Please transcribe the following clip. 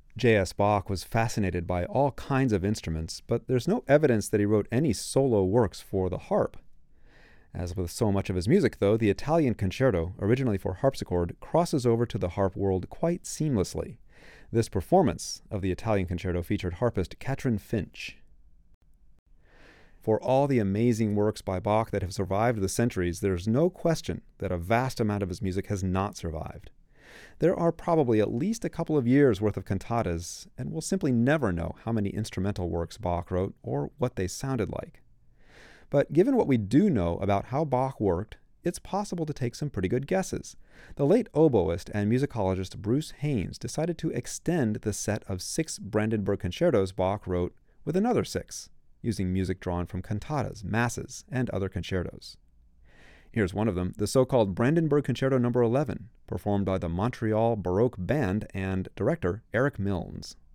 J.S. Bach was fascinated by all kinds of instruments, but there's no evidence that he wrote any solo works for the harp. As with so much of his music, though, the Italian Concerto, originally for harpsichord, crosses over to the harp world quite seamlessly. This performance of the Italian Concerto featured harpist Katrin Finch. For all the amazing works by Bach that have survived the centuries, there's no question that a vast amount of his music has not survived. There are probably at least a couple of years' worth of cantatas, and we'll simply never know how many instrumental works Bach wrote or what they sounded like. But given what we do know about how Bach worked, it's possible to take some pretty good guesses. The late oboist and musicologist Bruce Haynes decided to extend the set of 6 Brandenburg concertos Bach wrote with another 6, using music drawn from cantatas, masses, and other concertos. Here's one of them, the so-called Brandenburg Concerto No. 11, performed by the Montreal Baroque Band and director Eric Milnes.